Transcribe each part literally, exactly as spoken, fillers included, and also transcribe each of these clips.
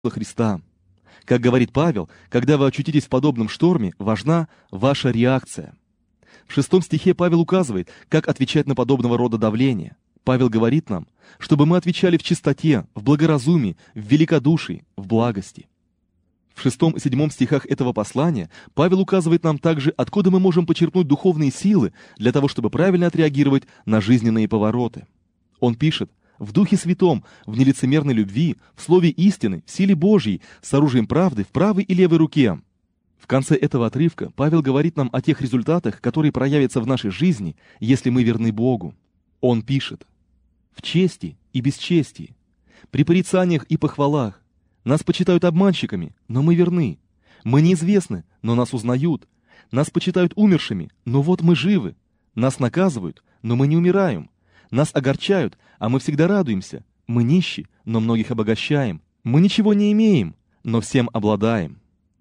Христа. Как говорит Павел, когда вы очутитесь в подобном шторме, важна ваша реакция. В шестом стихе Павел указывает, как отвечать на подобного рода давление. Павел говорит нам, чтобы мы отвечали в чистоте, в благоразумии, в великодушии, в благости. В шестом и седьмом стихах этого послания Павел указывает нам также, откуда мы можем почерпнуть духовные силы для того, чтобы правильно отреагировать на жизненные повороты. Он пишет: «В Духе Святом, в нелицемерной любви, в слове истины, в силе Божьей, с оружием правды в правой и левой руке». В конце этого отрывка Павел говорит нам о тех результатах, которые проявятся в нашей жизни, если мы верны Богу. Он пишет: «В чести и бесчестии, при порицаниях и похвалах. Нас почитают обманщиками, но мы верны. Мы неизвестны, но нас узнают. Нас почитают умершими, но вот мы живы. Нас наказывают, но мы не умираем. Нас огорчают, а мы всегда радуемся. Мы нищи, но многих обогащаем. Мы ничего не имеем, но всем обладаем».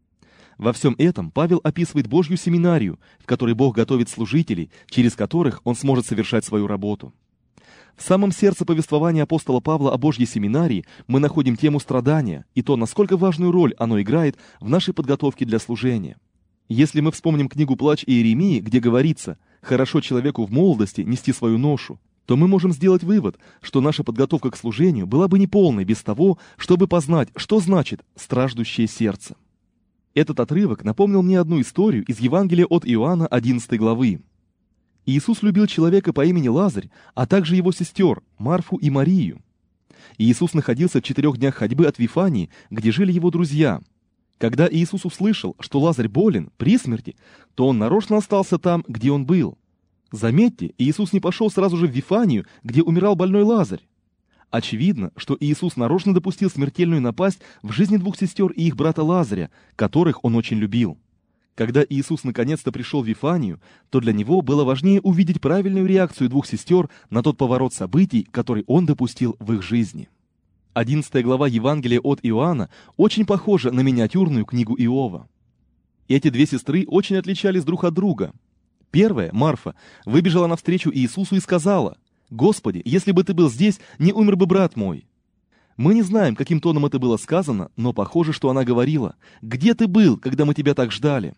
Во всем этом Павел описывает Божью семинарию, в которой Бог готовит служителей, через которых он сможет совершать свою работу. В самом сердце повествования апостола Павла о Божьей семинарии мы находим тему страдания и то, насколько важную роль оно играет в нашей подготовке для служения. Если мы вспомним книгу «Плач Иеремии», где говорится «хорошо человеку в молодости нести свою ношу», то мы можем сделать вывод, что наша подготовка к служению была бы неполной без того, чтобы познать, что значит «страждущее сердце». Этот отрывок напомнил мне одну историю из Евангелия от Иоанна одиннадцатой главы. Иисус любил человека по имени Лазарь, а также его сестер, Марфу и Марию. Иисус находился в четырех днях ходьбы от Вифании, где жили его друзья. Когда Иисус услышал, что Лазарь болен, при смерти, то он нарочно остался там, где он был. Заметьте, Иисус не пошел сразу же в Вифанию, где умирал больной Лазарь. Очевидно, что Иисус нарочно допустил смертельную напасть в жизни двух сестер и их брата Лазаря, которых он очень любил. Когда Иисус наконец-то пришел в Вифанию, то для него было важнее увидеть правильную реакцию двух сестер на тот поворот событий, который он допустил в их жизни. Одиннадцатая глава Евангелия от Иоанна очень похожа на миниатюрную книгу Иова. Эти две сестры очень отличались друг от друга. Первая, Марфа, выбежала навстречу Иисусу и сказала: «Господи, если бы ты был здесь, не умер бы брат мой». Мы не знаем, каким тоном это было сказано, но похоже, что она говорила: «Где ты был, когда мы тебя так ждали?»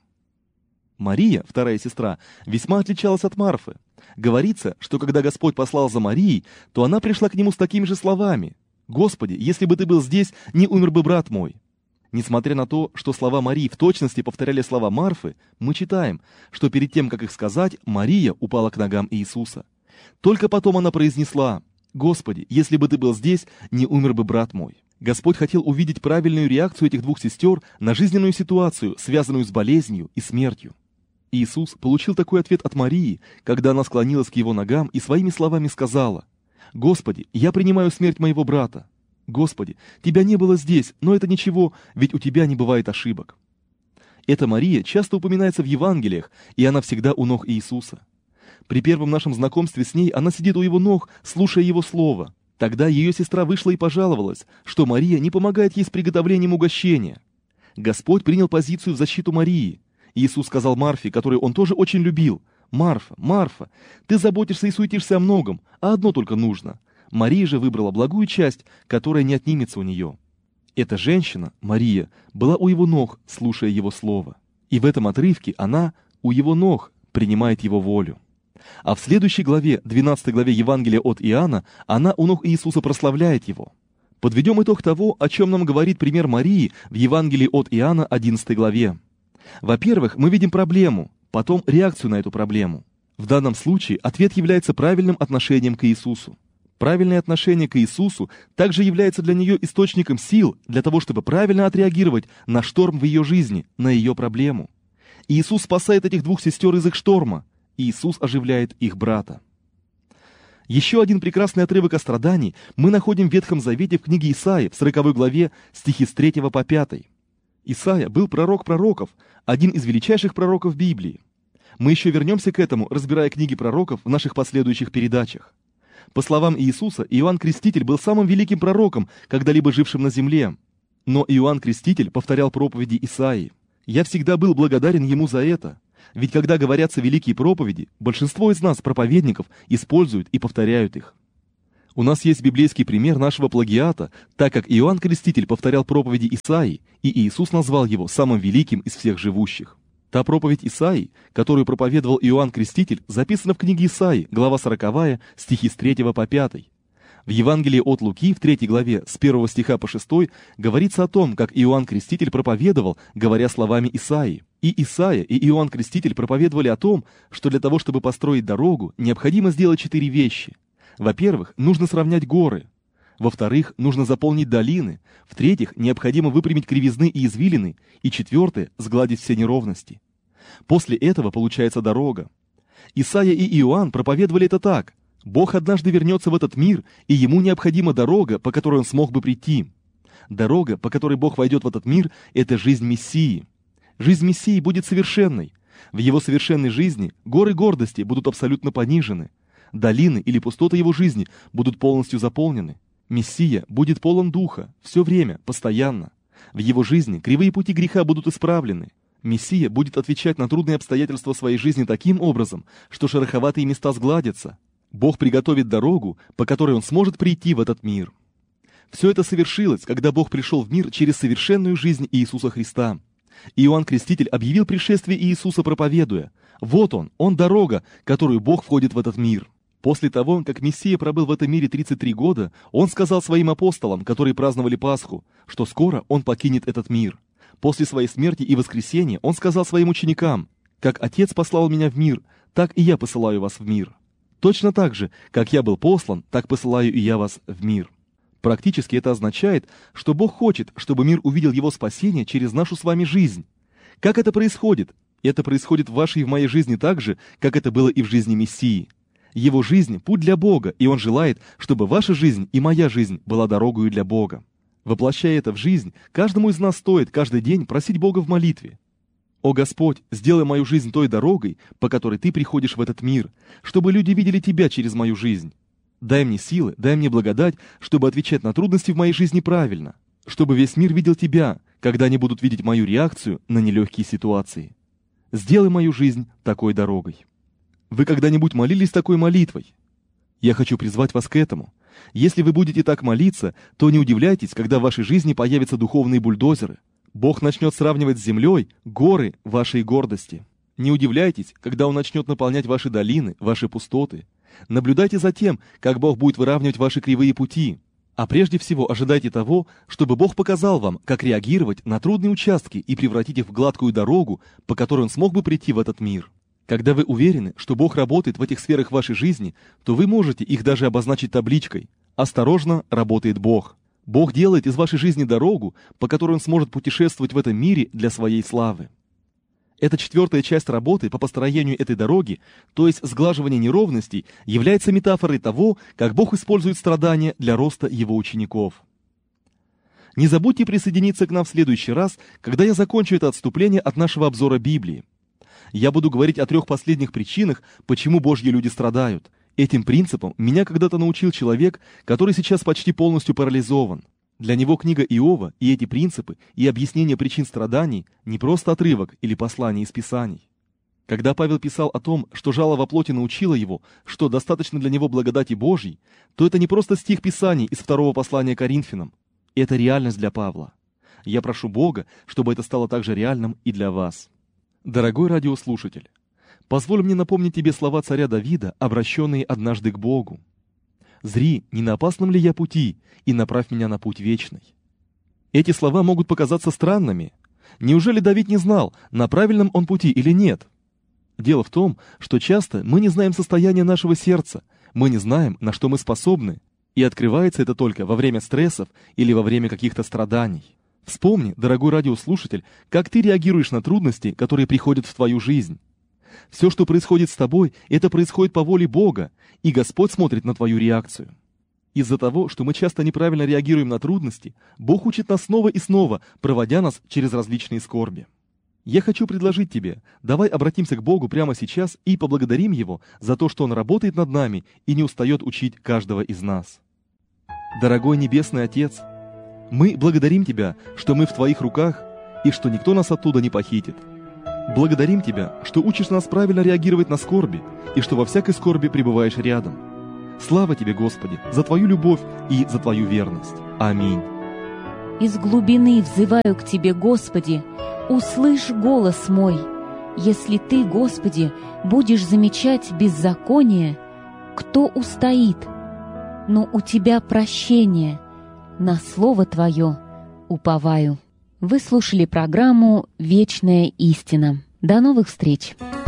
Мария, вторая сестра, весьма отличалась от Марфы. Говорится, что когда Господь послал за Марией, то она пришла к нему с такими же словами: «Господи, если бы ты был здесь, не умер бы брат мой». Несмотря на то, что слова Марии в точности повторяли слова Марфы, мы читаем, что перед тем, как их сказать, Мария упала к ногам Иисуса. Только потом она произнесла: «Господи, если бы ты был здесь, не умер бы брат мой». Господь хотел увидеть правильную реакцию этих двух сестер на жизненную ситуацию, связанную с болезнью и смертью. Иисус получил такой ответ от Марии, когда она склонилась к его ногам и своими словами сказала: «Господи, я принимаю смерть моего брата. Господи, тебя не было здесь, но это ничего, ведь у тебя не бывает ошибок». Эта Мария часто упоминается в Евангелиях, и она всегда у ног Иисуса. При первом нашем знакомстве с ней она сидит у его ног, слушая его слово. Тогда ее сестра вышла и пожаловалась, что Мария не помогает ей с приготовлением угощения. Господь принял позицию в защиту Марии. Иисус сказал Марфе, которую он тоже очень любил: «Марфа, Марфа, ты заботишься и суетишься о многом, а одно только нужно». Мария же выбрала благую часть, которая не отнимется у нее. Эта женщина, Мария, была у его ног, слушая его слово. И в этом отрывке она у его ног принимает его волю. А в следующей главе, двенадцатой главе Евангелия от Иоанна, она у ног Иисуса прославляет его. Подведем итог того, о чем нам говорит пример Марии в Евангелии от Иоанна, одиннадцатой главе. Во-первых, мы видим проблему, потом реакцию на эту проблему. В данном случае ответ является правильным отношением к Иисусу. Правильное отношение к Иисусу также является для нее источником сил для того, чтобы правильно отреагировать на шторм в ее жизни, на ее проблему. Иисус спасает этих двух сестер из их шторма. Иисус оживляет их брата. Еще один прекрасный отрывок о страдании мы находим в Ветхом Завете в книге Исаии в сороковой главе, стихи с третьего по пятый. Исаия был пророк пророков, один из величайших пророков Библии. Мы еще вернемся к этому, разбирая книги пророков в наших последующих передачах. По словам Иисуса, Иоанн Креститель был самым великим пророком, когда-либо жившим на земле. Но Иоанн Креститель повторял проповеди Исаии. Я всегда был благодарен ему за это. Ведь когда говорятся великие проповеди, большинство из нас, проповедников, используют и повторяют их. У нас есть библейский пример нашего плагиата, так как Иоанн Креститель повторял проповеди Исаии, и Иисус назвал его самым великим из всех живущих. Та проповедь Исаии, которую проповедовал Иоанн Креститель, записана в книге Исаии, глава сороковая, стихи с третьего по пятый. В Евангелии от Луки, в третьей главе, с первого стиха по шестой, говорится о том, как Иоанн Креститель проповедовал, говоря словами Исаии. И Исаия, и Иоанн Креститель проповедовали о том, что для того, чтобы построить дорогу, необходимо сделать четыре вещи. Во-первых, нужно сравнять горы. Во-вторых, нужно заполнить долины. В-третьих, необходимо выпрямить кривизны и извилины. И четвертое, сгладить все неровности. После этого получается дорога. Исаия и Иоанн проповедовали это так. Бог однажды вернется в этот мир, и ему необходима дорога, по которой он смог бы прийти. Дорога, по которой Бог войдет в этот мир, это жизнь Мессии. Жизнь Мессии будет совершенной. В его совершенной жизни горы гордости будут абсолютно понижены. Долины или пустоты его жизни будут полностью заполнены. Мессия будет полон духа, все время, постоянно. В его жизни кривые пути греха будут исправлены. Мессия будет отвечать на трудные обстоятельства своей жизни таким образом, что шероховатые места сгладятся. Бог приготовит дорогу, по которой он сможет прийти в этот мир. Все это совершилось, когда Бог пришел в мир через совершенную жизнь Иисуса Христа. Иоанн Креститель объявил пришествие Иисуса, проповедуя: «Вот он, он дорога, которую Бог входит в этот мир». После того, как Мессия пробыл в этом мире тридцать три года, он сказал своим апостолам, которые праздновали Пасху, что скоро он покинет этот мир. После своей смерти и воскресения он сказал своим ученикам: «Как Отец послал меня в мир, так и я посылаю вас в мир. Точно так же, как я был послан, так посылаю и я вас в мир». Практически это означает, что Бог хочет, чтобы мир увидел его спасение через нашу с вами жизнь. Как это происходит? Это происходит в вашей и в моей жизни так же, как это было и в жизни Мессии. Его жизнь – путь для Бога, и Он желает, чтобы ваша жизнь и моя жизнь была дорогою для Бога. Воплощая это в жизнь, каждому из нас стоит каждый день просить Бога в молитве: «О Господь, сделай мою жизнь той дорогой, по которой Ты приходишь в этот мир, чтобы люди видели Тебя через мою жизнь. Дай мне силы, дай мне благодать, чтобы отвечать на трудности в моей жизни правильно, чтобы весь мир видел Тебя, когда они будут видеть мою реакцию на нелегкие ситуации. Сделай мою жизнь такой дорогой». Вы когда-нибудь молились такой молитвой? Я хочу призвать вас к этому. Если вы будете так молиться, то не удивляйтесь, когда в вашей жизни появятся духовные бульдозеры. Бог начнет сравнивать с землей горы вашей гордости. Не удивляйтесь, когда Он начнет наполнять ваши долины, ваши пустоты. Наблюдайте за тем, как Бог будет выравнивать ваши кривые пути. А прежде всего ожидайте того, чтобы Бог показал вам, как реагировать на трудные участки и превратить их в гладкую дорогу, по которой Он смог бы прийти в этот мир. Когда вы уверены, что Бог работает в этих сферах вашей жизни, то вы можете их даже обозначить табличкой: «Осторожно, работает Бог». Бог делает из вашей жизни дорогу, по которой Он сможет путешествовать в этом мире для своей славы. Эта четвертая часть работы по построению этой дороги, то есть сглаживание неровностей, является метафорой того, как Бог использует страдания для роста Его учеников. Не забудьте присоединиться к нам в следующий раз, когда я закончу это отступление от нашего обзора Библии. Я буду говорить о трех последних причинах, почему Божьи люди страдают. Этим принципом меня когда-то научил человек, который сейчас почти полностью парализован. Для него книга Иова и эти принципы и объяснение причин страданий не просто отрывок или послание из Писаний. Когда Павел писал о том, что жало во плоти научило его, что достаточно для него благодати Божьей, то это не просто стих Писаний из второго послания Коринфянам. Это реальность для Павла. Я прошу Бога, чтобы это стало также реальным и для вас. Дорогой радиослушатель, позволь мне напомнить тебе слова царя Давида, обращенные однажды к Богу. «Зри, не на опасном ли я пути, и направь меня на путь вечный». Эти слова могут показаться странными. Неужели Давид не знал, на правильном он пути или нет? Дело в том, что часто мы не знаем состояние нашего сердца, мы не знаем, на что мы способны, и открывается это только во время стрессов или во время каких-то страданий. Вспомни, дорогой радиослушатель, как ты реагируешь на трудности, которые приходят в твою жизнь. Все, что происходит с тобой, это происходит по воле Бога, и Господь смотрит на твою реакцию. Из-за того, что мы часто неправильно реагируем на трудности, Бог учит нас снова и снова, проводя нас через различные скорби. Я хочу предложить тебе, давай обратимся к Богу прямо сейчас и поблагодарим Его за то, что Он работает над нами и не устает учить каждого из нас. Дорогой Небесный Отец, мы благодарим Тебя, что мы в Твоих руках и что никто нас оттуда не похитит. Благодарим Тебя, что учишь нас правильно реагировать на скорби и что во всякой скорби пребываешь рядом. Слава Тебе, Господи, за Твою любовь и за Твою верность. Аминь. Из глубины взываю к Тебе, Господи, услышь голос мой. Если Ты, Господи, будешь замечать беззаконие, кто устоит? Но у Тебя прощение, на Слово Твое уповаю. Вы слушали программу «Вечная истина». До новых встреч!